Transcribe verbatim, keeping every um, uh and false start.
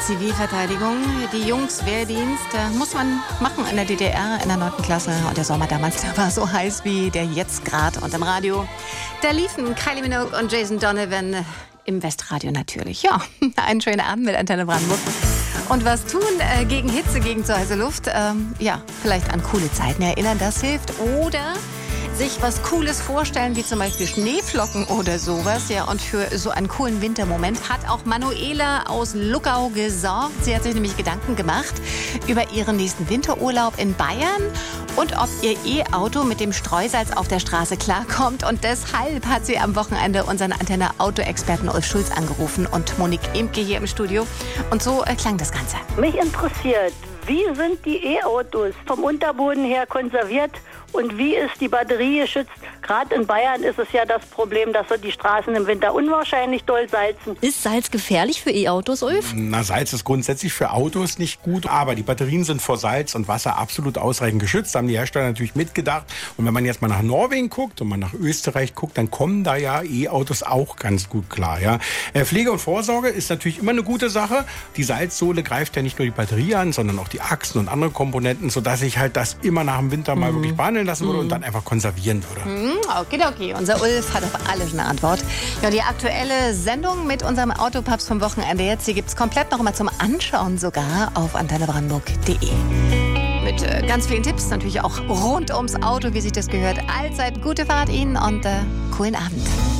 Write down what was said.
Zivilverteidigung. Die Jungs Wehrdienst äh, muss man machen in der D D R in der neunten Klasse. Und der Sommer damals, der war so heiß wie der jetzt gerade. Und im Radio, da liefen Kylie Minogue und Jason Donovan im Westradio natürlich. Ja, einen schönen Abend mit Antenne Brandenburg. Und was tun äh, gegen Hitze, gegen zu heiße Luft? Ähm, ja, vielleicht an coole Zeiten erinnern, das hilft. Oder sich was Cooles vorstellen, wie zum Beispiel Schneeflocken oder sowas. Ja, und für so einen coolen Wintermoment hat auch Manuela aus Luckau gesorgt. Sie hat sich nämlich Gedanken gemacht über ihren nächsten Winterurlaub in Bayern und ob ihr E-Auto mit dem Streusalz auf der Straße klarkommt. Und deshalb hat sie am Wochenende unseren Antenne-Auto-Experten Ulf Schulz angerufen und Monique Imke hier im Studio. Und so äh, klang das Ganze. Mich interessiert, wie sind die E-Autos vom Unterboden her konserviert und wie ist die Batterie geschützt? Gerade in Bayern ist es ja das Problem, dass so die Straßen im Winter unwahrscheinlich doll salzen. Ist Salz gefährlich für E-Autos, Ulf? Na, Salz ist grundsätzlich für Autos nicht gut, aber die Batterien sind vor Salz und Wasser absolut ausreichend geschützt. Da haben die Hersteller natürlich mitgedacht. Und wenn man jetzt mal nach Norwegen guckt und mal nach Österreich guckt, dann kommen da ja E-Autos auch ganz gut klar. Ja? Pflege und Vorsorge ist natürlich immer eine gute Sache. Die Salzsohle greift ja nicht nur die Batterie an, sondern auch die Achsen und andere Komponenten, sodass ich halt das immer nach dem Winter mal mhm. wirklich behandeln lassen würde mhm. und dann einfach konservieren würde. Mhm. Okay, okay. Unser Ulf hat auf alles eine Antwort. Ja, die aktuelle Sendung mit unserem Autopapst vom Wochenende jetzt, die gibt es komplett noch mal zum Anschauen sogar auf antenne brandenburg punkt de. Mit äh, ganz vielen Tipps, natürlich auch rund ums Auto, wie sich das gehört. Allzeit gute Fahrt Ihnen und äh, coolen Abend.